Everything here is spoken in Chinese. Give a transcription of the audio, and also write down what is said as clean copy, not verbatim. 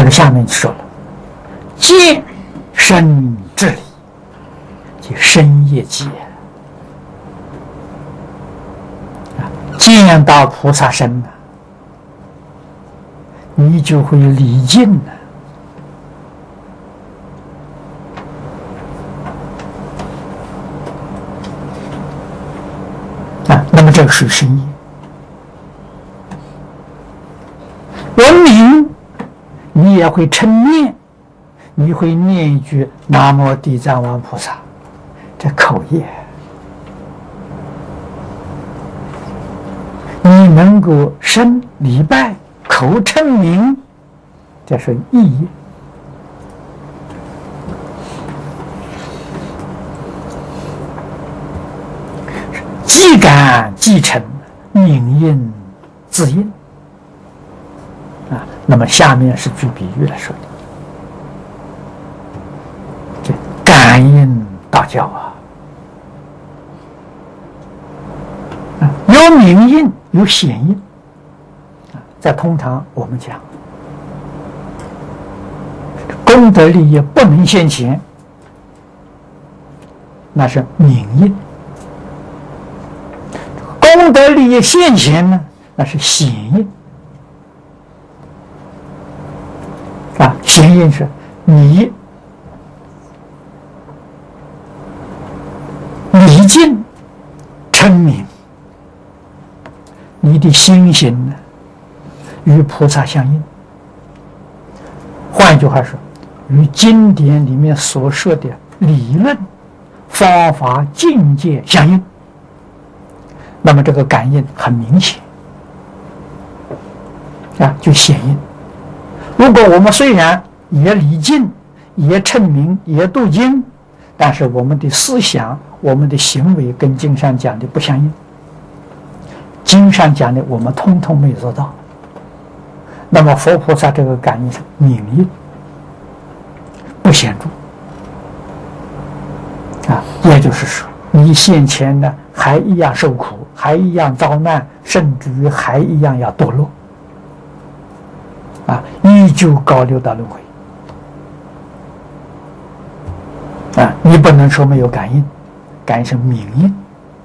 个下面说了，见身之理，即身业界。见到菩萨身了，你就会离境了。那么这个属于身业。文明，你也会称念，你会念一句南无地藏王菩萨，这口业。你能够身礼拜，口称名，这是意业。即感即成，名应自应。那么下面是举比喻来说的，这感应道教有明印，有显印。在通常我们讲，功德利益不能现前，那是明印；功德利益现前呢，那是显印。显印是你礼敬称名，你的心行呢与菩萨相应。换一句话说，与经典里面所说的理论、方法、境界相应。那么这个感应很明显就显应。如果我们虽然也礼敬，也称名，也读经，但是我们的思想、我们的行为跟经上讲的不相应，经上讲的我们通通没有做到，那么佛菩萨这个感应是明印，不显著也就是说，你现前呢还一样受苦，还一样遭难，甚至于还一样要堕落依旧高六道轮回你不能说没有感应，感应是明印。